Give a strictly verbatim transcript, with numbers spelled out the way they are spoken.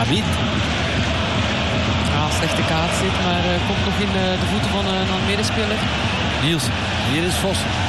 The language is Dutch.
Hamid. Ja, slechte kaart zit, maar uh, komt nog in uh, de voeten van uh, een medespeler. Niels, hier is Vos.